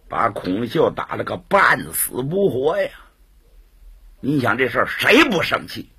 把孔秀打了个半死不活呀。你想这事儿谁不生气？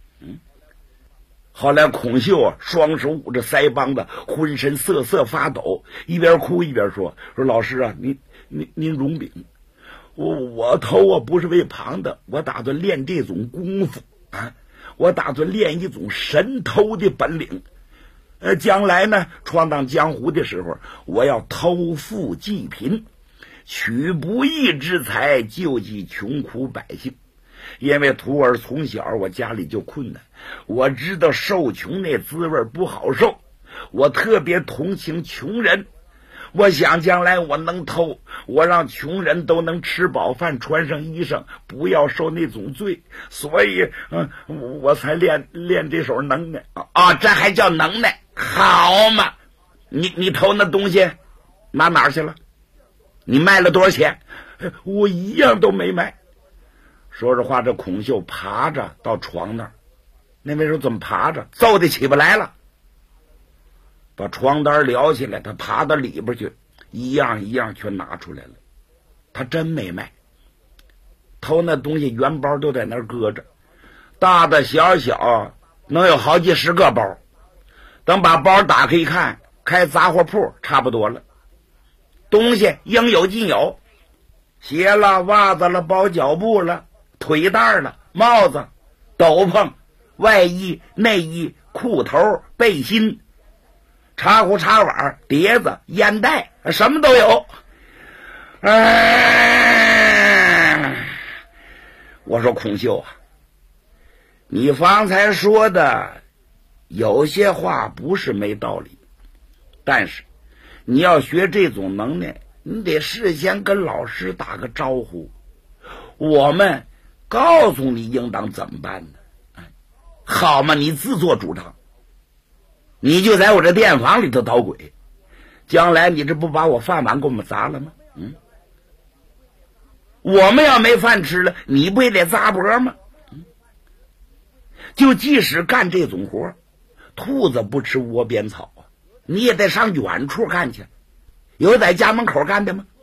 后来孔秀啊，双手捂着腮帮子，浑身瑟瑟发抖，一边哭一边说老师啊，您容禀，我偷啊不是为旁的，我打算练这种功夫啊，我打算练一种神偷的本领。将来呢，闯荡江湖的时候，我要偷富济贫，取不义之财，救济穷苦百姓。因为徒儿从小我家里就困难，我知道受穷那滋味不好受，我特别同情穷人。我想将来我能偷，我让穷人都能吃饱饭，穿上衣裳，不要受那种罪。所以我才练这手能耐啊！这还叫能耐？好嘛，你偷那东西拿哪儿去了？你卖了多少钱？我一样都没卖。说着话，这孔秀爬着到床那儿，那位说怎么爬着？揍得起不来了。把床单撩起来，他爬到里边去，一样一样全拿出来了。他真没卖，偷那东西原包都在那儿搁着，大大小小能有好几十个包。等把包打开一看，开杂货铺差不多了，东西应有尽有，鞋了、袜子了、包脚布了、腿带了、帽子、斗篷、外衣、内衣、裤头、背心、茶壶茶碗、碟子、烟袋，什么都有。我说孔秀啊，你方才说的有些话不是没道理，但是你要学这种能耐，你得事先跟老师打个招呼，我们告诉你应当怎么办呢？好嘛，你自作主张，你就在我这店房里头捣鬼，将来你这不把我饭碗给我们砸了吗？我们要没饭吃了，你不也得砸脖吗？就即使干这种活，兔子不吃窝边草啊，你也得上远处干去。有在家门口干的吗？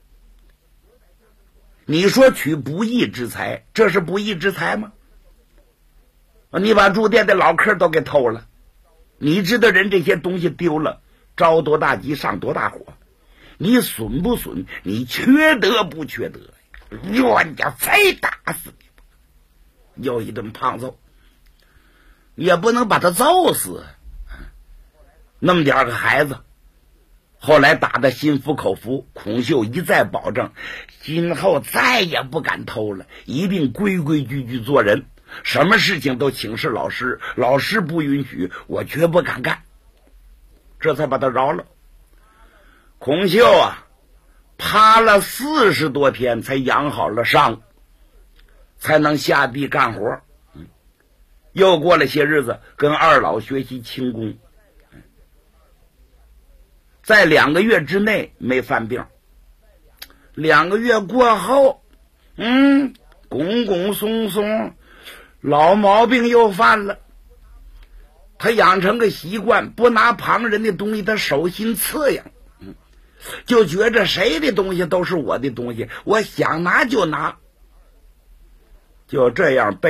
你说取不义之财，这是不义之财吗？你把住店的老客都给偷了，你知道人这些东西丢了着多大急上多大火，你损不损？你缺德不缺德？冤家非打死你！又一顿胖揍，也不能把他揍死。那么点个孩子，后来打得心服口服，孔秀一再保证今后再也不敢偷了，一定规规矩矩做人，什么事情都请示老师，老师不允许我绝不敢干，这才把他饶了。孔秀啊，趴了40多天才养好了伤，才能下地干活。又过了些日子，跟二老学习轻功，在2个月之内没犯病。2个月过后，拱拱松松，老毛病又犯了。他养成个习惯，不拿旁人的东西，他手心刺痒，就觉着谁的东西都是我的东西，我想拿就拿。就这样被